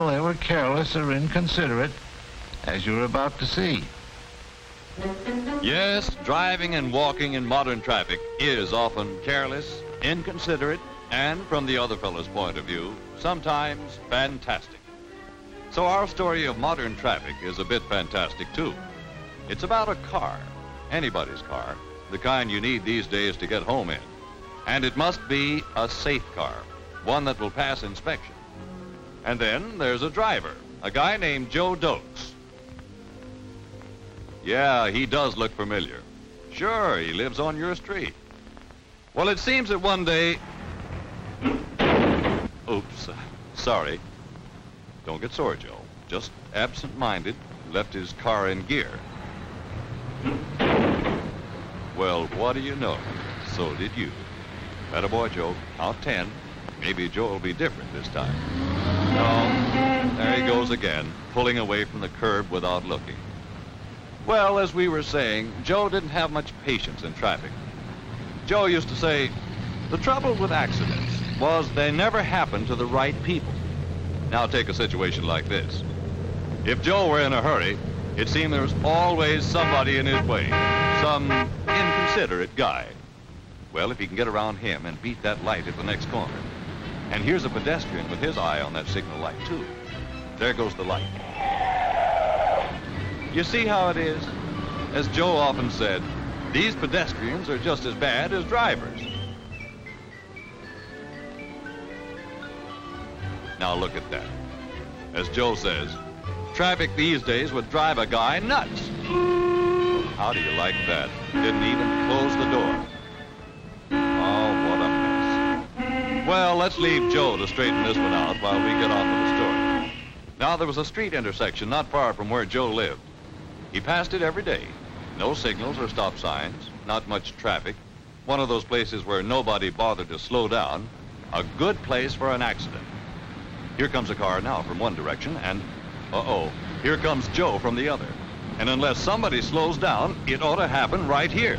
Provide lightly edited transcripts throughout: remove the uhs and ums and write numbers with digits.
They were careless or inconsiderate, as you're about to see. Yes, driving and walking in modern traffic is often careless, inconsiderate, and from the other fellow's point of view, sometimes fantastic. So our story of modern traffic is a bit fantastic too. It's about a car, anybody's car, the kind you need these days to get home in. And it must be a safe car, one that will pass inspection. And then there's a driver, a guy named Joe Dokes. Yeah, he does look familiar. Sure, he lives on your street. Well, it seems that one day... Oops, sorry. Don't get sore, Joe. Just absent-minded, left his car in gear. Well, what do you know? So did you. Attaboy, Joe. Count 10. Maybe Joe will be different this time. No, there he goes again, pulling away from the curb without looking. Well, as we were saying, Joe didn't have much patience in traffic. Joe used to say, the trouble with accidents was they never happened to the right people. Now take a situation like this. If Joe were in a hurry, it seemed there was always somebody in his way, some inconsiderate guy. Well, if he can get around him and beat that light at the next corner. And here's a pedestrian with his eye on that signal light, too. There goes the light. You see how it is? As Joe often said, these pedestrians are just as bad as drivers. Now look at that. As Joe says, traffic these days would drive a guy nuts. How do you like that? Didn't even close the door. Oh, what a mess. Well, let's leave Joe to straighten this one out while we get on with the story. Now, there was a street intersection not far from where Joe lived. He passed it every day. No signals or stop signs, not much traffic. One of those places where nobody bothered to slow down. A good place for an accident. Here comes a car now from one direction, and, here comes Joe from the other. And unless somebody slows down, it ought to happen right here.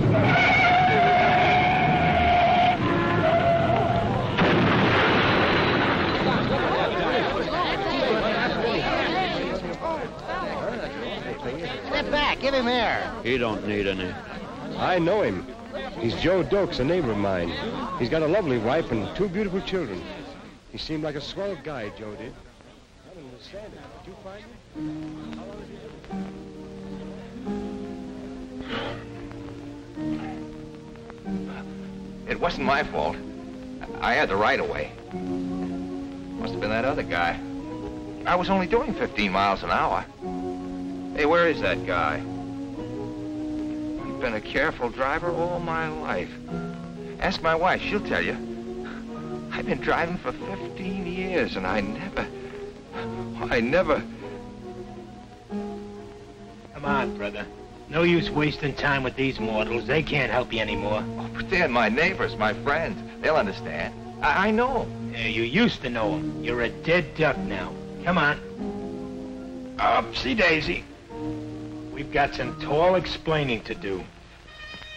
Step back, give him air. He don't need any. I know him. He's Joe Dokes, a neighbor of mine. He's got a lovely wife and 2 beautiful children. He seemed like a swell guy, Joe did. I don't understand it. Did you find him? It wasn't my fault. I had the right of way. Must have been that other guy. I was only doing 15 miles an hour. Hey, where is that guy? I've been a careful driver all my life. Ask my wife, she'll tell you. I've been driving for 15 years, and I never... Come on, brother. No use wasting time with these mortals. They can't help you anymore. Oh, but they're my neighbors, my friends. They'll understand. I know them. Yeah, you used to know them. You're a dead duck now. Come on. Upsy daisy. We've got some tall explaining to do.